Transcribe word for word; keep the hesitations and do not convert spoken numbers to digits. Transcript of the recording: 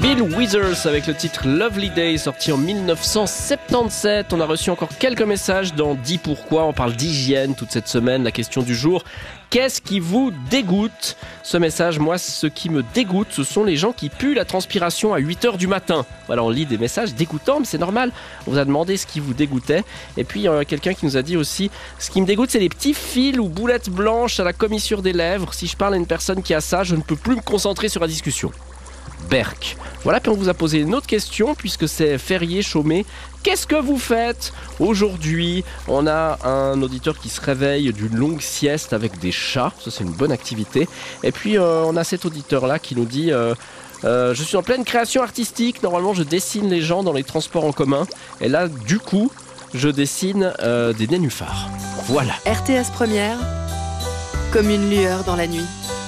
Bill Withers avec le titre Lovely Day, sorti en dix-neuf cent soixante-dix-sept. On a reçu encore quelques messages dans Dis pourquoi. On parle d'hygiène toute cette semaine. La question du jour: qu'est-ce qui vous dégoûte? Ce message, moi, ce qui me dégoûte, ce sont les gens qui puent la transpiration à huit heures du matin. Voilà, on lit des messages dégoûtants, mais c'est normal. On vous a demandé ce qui vous dégoûtait. Et puis, il y a quelqu'un qui nous a dit aussi: ce qui me dégoûte, c'est les petits fils ou boulettes blanches à la commissure des lèvres. Si je parle à une personne qui a ça, je ne peux plus me concentrer sur la discussion. Berk. Voilà, puis on vous a posé une autre question puisque c'est férié, chômé. Qu'est-ce que vous faites aujourd'hui? On a un auditeur qui se réveille d'une longue sieste avec des chats. Ça, c'est une bonne activité. Et puis, euh, on a cet auditeur-là qui nous dit euh, euh, je suis en pleine création artistique. Normalement, je dessine les gens dans les transports en commun. Et là, du coup, je dessine euh, des nénuphars. Voilà. R T S Première, comme une lueur dans la nuit.